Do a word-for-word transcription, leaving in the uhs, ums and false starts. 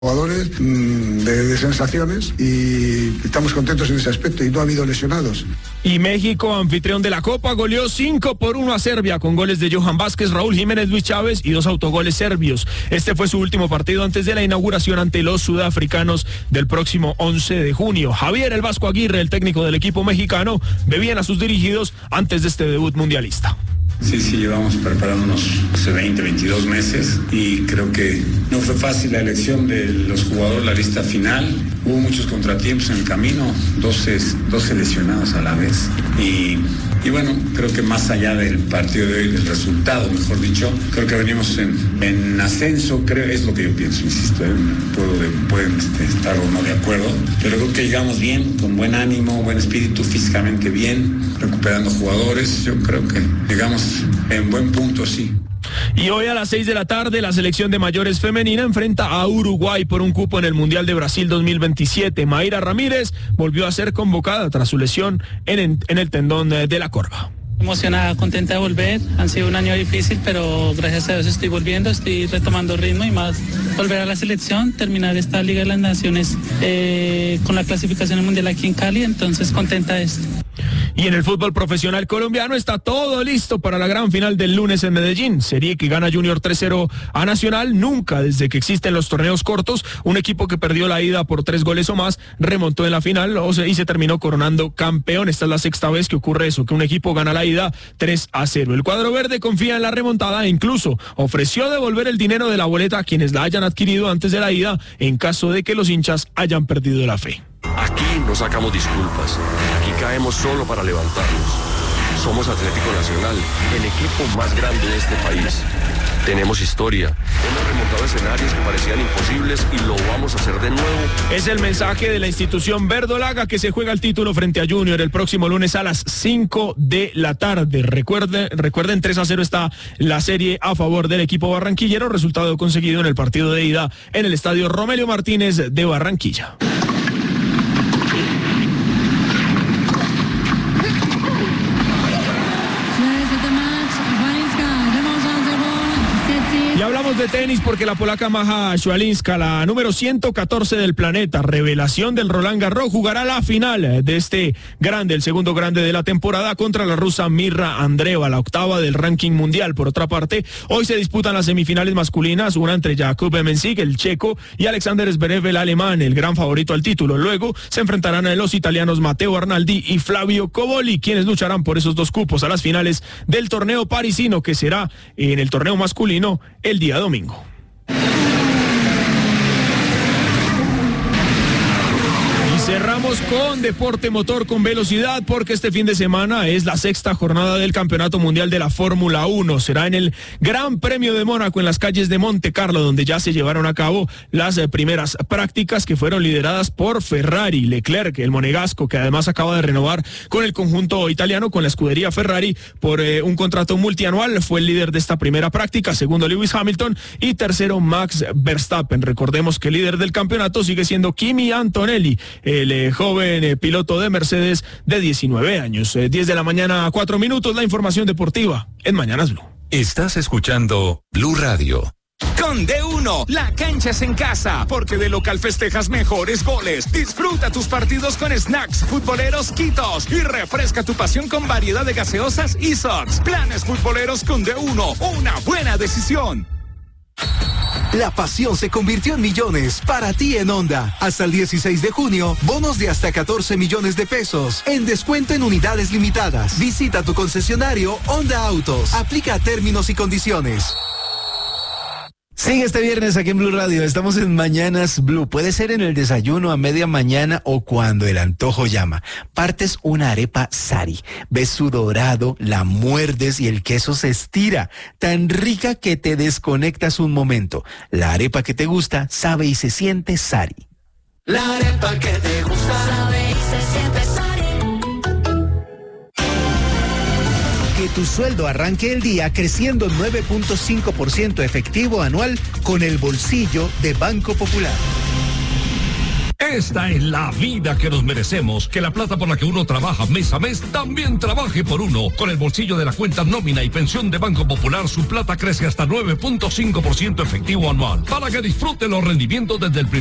Jugadores mmm, de, de sensaciones y estamos contentos en ese aspecto y no ha habido lesionados. Y México, anfitrión de la Copa, goleó cinco por uno a Serbia con goles de Johan Vázquez, Raúl Jiménez, Luis Chávez y dos autogoles serbios. Este fue su último partido antes de la inauguración ante los sudafricanos del próximo once de junio. Javier El Vasco Aguirre, el técnico del equipo mexicano, ve bien a sus dirigidos antes de este debut mundialista. Sí, sí, llevamos preparándonos hace veinte, veintidós meses y creo que no fue fácil la elección de los jugadores, la lista final. Hubo muchos contratiempos en el camino, doce, doce lesionados a la vez. Y, y bueno, creo que más allá del partido de hoy, del resultado, mejor dicho, creo que venimos en, en ascenso, creo, es lo que yo pienso, insisto, ¿eh? Puedo de, pueden este, estar o no de acuerdo, pero creo que llegamos bien, con buen ánimo, buen espíritu, físicamente bien, recuperando jugadores. Yo creo que llegamos en buen punto, sí. Y hoy a las seis de la tarde la selección de mayores femenina enfrenta a Uruguay por un cupo en el Mundial de Brasil dos mil veintisiete. Mayra Ramírez volvió a ser convocada tras su lesión en, en el tendón de la corva. Emocionada, contenta de volver. Han sido un año difícil, pero gracias a Dios estoy volviendo, estoy retomando ritmo y más volver a la selección, terminar esta Liga de las Naciones eh, con la clasificación al Mundial aquí en Cali, entonces contenta de esto. Y en el fútbol profesional colombiano está todo listo para la gran final del lunes en Medellín. Serie que gana Junior tres cero a Nacional. Nunca desde que existen los torneos cortos, un equipo que perdió la ida por tres goles o más, remontó en la final o se, y se terminó coronando campeón. Esta es la sexta vez que ocurre eso, que un equipo gana la ida tres a cero. El cuadro verde confía en la remontada e incluso ofreció devolver el dinero de la boleta a quienes la hayan adquirido antes de la ida en caso de que los hinchas hayan perdido la fe. Aquí no sacamos disculpas, aquí caemos solo para levantarnos. Somos Atlético Nacional, el equipo más grande de este país. Tenemos historia, hemos remontado escenarios que parecían imposibles y lo vamos a hacer de nuevo. Es el mensaje de la institución verdolaga que se juega el título frente a Junior el próximo lunes a las cinco de la tarde. Recuerden, recuerden tres a cero está la serie a favor del equipo barranquillero, resultado conseguido en el partido de ida en el estadio Romelio Martínez de Barranquilla. Y hablamos de tenis porque la polaca Maja Świalinska, la número ciento catorce del planeta, revelación del Roland Garros, jugará la final de este grande, el segundo grande de la temporada, contra la rusa Mirra Andreeva, la octava del ranking mundial. Por otra parte, hoy se disputan las semifinales masculinas, una entre Jakub Mensik, el checo, y Alexander Zverev, el alemán, el gran favorito al título. Luego se enfrentarán a los italianos Matteo Arnaldi y Flavio Cobolli, quienes lucharán por esos dos cupos a las finales del torneo parisino, que será en el torneo masculino el día domingo. Cerramos con deporte motor con velocidad porque este fin de semana es la sexta jornada del Campeonato Mundial de la Fórmula uno. Será en el Gran Premio de Mónaco en las calles de Monte Carlo, donde ya se llevaron a cabo las eh, primeras prácticas que fueron lideradas por Ferrari. Leclerc, el monegasco, que además acaba de renovar con el conjunto italiano, con la escudería Ferrari, por eh, un contrato multianual, fue el líder de esta primera práctica. Segundo, Lewis Hamilton, y tercero, Max Verstappen. Recordemos que el líder del campeonato sigue siendo Kimi Antonelli, el eh, joven eh, piloto de Mercedes de diecinueve años. Eh, diez de la mañana a cuatro minutos, la información deportiva en Mañanas Blue. Estás escuchando Blue Radio. Con D uno, la cancha es en casa, porque de local festejas mejores goles. Disfruta tus partidos con snacks, futboleros, quitos y refresca tu pasión con variedad de gaseosas y sods. Planes futboleros con D uno, una buena decisión. La pasión se convirtió en millones para ti en Honda. Hasta el dieciséis de junio, bonos de hasta catorce millones de pesos en descuento en unidades limitadas. Visita tu concesionario Honda Autos. Aplica términos y condiciones. Sigue este viernes aquí en Blue Radio. Estamos en Mañanas Blue. Puede ser en el desayuno, a media mañana o cuando el antojo llama. Partes una arepa Sari. Ves su dorado, la muerdes y el queso se estira. Tan rica que te desconectas un momento. La arepa que te gusta sabe y se siente Sari. La arepa que te gusta sabe y se siente Sari. Que tu sueldo arranque el día creciendo nueve punto cinco por ciento efectivo anual con el bolsillo de Banco Popular. Esta es la vida que nos merecemos. Que la plata por la que uno trabaja mes a mes también trabaje por uno. Con el bolsillo de la cuenta nómina y pensión de Banco Popular, su plata crece hasta nueve punto cinco por ciento efectivo anual. Para que disfrute los rendimientos desde el primer